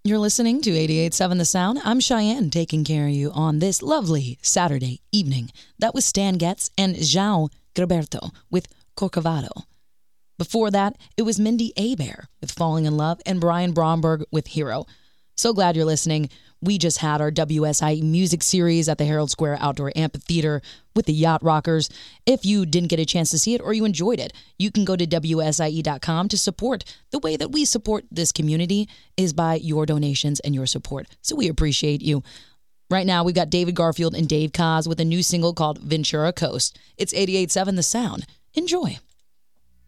You're listening to 88.7 The Sound. I'm Cheyenne, taking care of you on this lovely Saturday evening. That was Stan Getz and João Gilberto with Corcovado. Before that, it was Mindy Abair with Falling in Love and Brian Bromberg with Hero. So glad you're listening. We just had our WSIE music series at the Herald Square Outdoor Amphitheater with the Yacht Rockers. If you didn't get a chance to see it or you enjoyed it, you can go to WSIE.com to support. The way that we support this community is by your donations and your support. So we appreciate you. Right now, we've got David Garfield and Dave Koz with a new single called Ventura Coast. It's 88.7 The Sound. Enjoy.